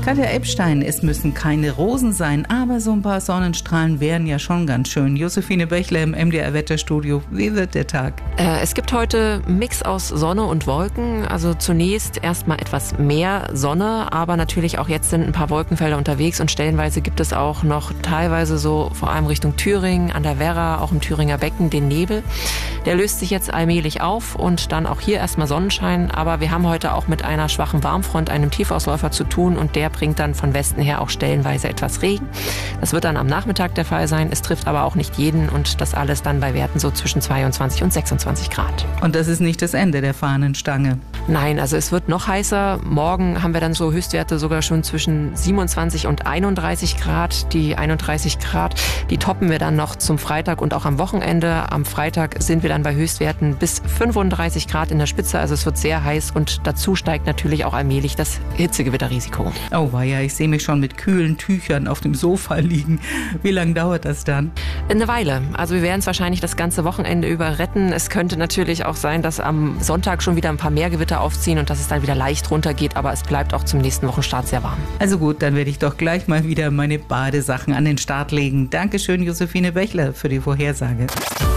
Katja Epstein, es müssen keine Rosen sein, aber so ein paar Sonnenstrahlen wären ja schon ganz schön. Josephine Bächler im MDR-Wetterstudio. Wie wird der Tag? Es gibt heute einen Mix aus Sonne und Wolken. Also zunächst erstmal etwas mehr Sonne, aber natürlich auch jetzt sind ein paar Wolkenfelder unterwegs und stellenweise gibt es auch noch teilweise so vor allem Richtung Thüringen, an der Werra, auch im Thüringer Becken den Nebel. Der löst sich jetzt allmählich auf und dann auch hier erstmal Sonnenschein. Aber wir haben heute auch mit einer schwachen Warmfront, einem Tiefausläufer zu tun und der bringt dann von Westen her auch stellenweise etwas Regen. Das wird dann am Nachmittag der Fall sein. Es trifft aber auch nicht jeden und das alles dann bei Werten so zwischen 22 und 26 Grad. Und das ist nicht das Ende der Fahnenstange? Nein, also es wird noch heißer. Morgen haben wir dann so Höchstwerte sogar schon zwischen 27 und 31 Grad. Die 31 Grad, die toppen wir dann noch zum Freitag und auch am Wochenende. Am Freitag sind wir dann bei Höchstwerten bis 35 Grad in der Spitze. Also es wird sehr heiß und dazu steigt natürlich auch allmählich das Hitzegewitterrisiko. Oh ja, ich sehe mich schon mit kühlen Tüchern auf dem Sofa liegen. Wie lange dauert das dann? Eine Weile. Also wir werden es wahrscheinlich das ganze Wochenende über retten. Es könnte natürlich auch sein, dass am Sonntag schon wieder ein paar mehr Gewitter aufziehen und dass es dann wieder leicht runtergeht. Aber es bleibt auch zum nächsten Wochenstart sehr warm. Also gut, dann werde ich doch gleich mal wieder meine Badesachen an den Start legen. Dankeschön, Josephine Bächler, für die Vorhersage.